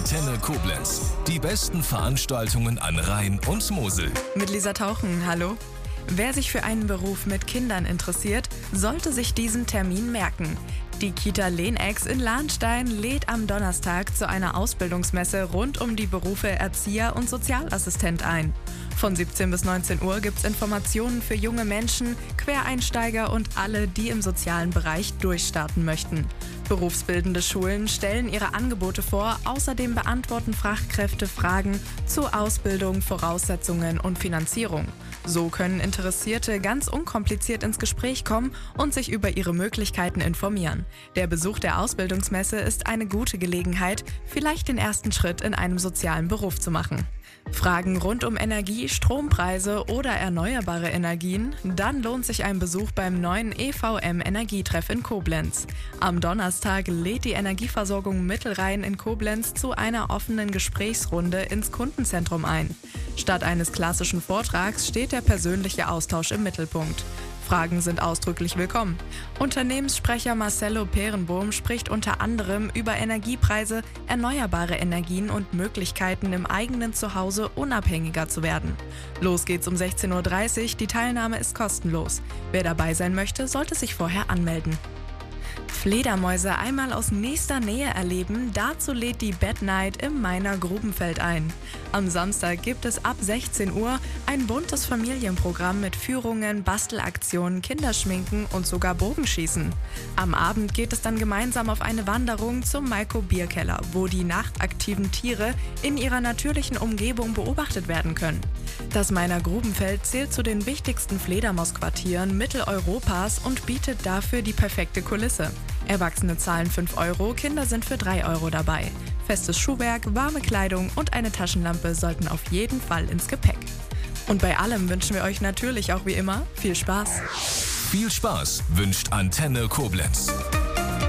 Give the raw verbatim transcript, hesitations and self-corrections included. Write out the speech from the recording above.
Antenne Koblenz. Die besten Veranstaltungen an Rhein und Mosel. Mit Lisa Tauchen, hallo. Wer sich für einen Beruf mit Kindern interessiert, sollte sich diesen Termin merken. Die Kita Lehnex in Lahnstein lädt am Donnerstag zu einer Ausbildungsmesse rund um die Berufe Erzieher und Sozialassistent ein. Von siebzehn bis neunzehn Uhr gibt es Informationen für junge Menschen, Quereinsteiger und alle, die im sozialen Bereich durchstarten möchten. Berufsbildende Schulen stellen ihre Angebote vor, außerdem beantworten Fachkräfte Fragen zu Ausbildung, Voraussetzungen und Finanzierung. So können Interessierte ganz unkompliziert ins Gespräch kommen und sich über ihre Möglichkeiten informieren. Der Besuch der Ausbildungsmesse ist eine gute Gelegenheit, vielleicht den ersten Schritt in einem sozialen Beruf zu machen. Fragen rund um Energie, Strompreise oder erneuerbare Energien? Dann lohnt sich ein Besuch beim neuen E V M-Energietreff in Koblenz. Am Donnerstag lädt die Energieversorgung Mittelrhein in Koblenz zu einer offenen Gesprächsrunde ins Kundenzentrum ein. Statt eines klassischen Vortrags steht der persönliche Austausch im Mittelpunkt. Fragen sind ausdrücklich willkommen. Unternehmenssprecher Marcello Perenbohm spricht unter anderem über Energiepreise, erneuerbare Energien und Möglichkeiten im eigenen Zuhause unabhängiger zu werden. Los geht's um sechzehn Uhr dreißig, die Teilnahme ist kostenlos. Wer dabei sein möchte, sollte sich vorher anmelden. Fledermäuse einmal aus nächster Nähe erleben, dazu lädt die Bad Night im Mainer Grubenfeld ein. Am Samstag gibt es ab sechzehn Uhr ein buntes Familienprogramm mit Führungen, Bastelaktionen, Kinderschminken und sogar Bogenschießen. Am Abend geht es dann gemeinsam auf eine Wanderung zum Maiko Bierkeller, wo die nachtaktiven Tiere in ihrer natürlichen Umgebung beobachtet werden können. Das Mainer Grubenfeld zählt zu den wichtigsten Fledermausquartieren Mitteleuropas und bietet dafür die perfekte Kulisse. Erwachsene zahlen fünf Euro, Kinder sind für drei Euro dabei. Festes Schuhwerk, warme Kleidung und eine Taschenlampe sollten auf jeden Fall ins Gepäck. Und bei allem wünschen wir euch natürlich auch wie immer viel Spaß. Viel Spaß wünscht Antenne Koblenz.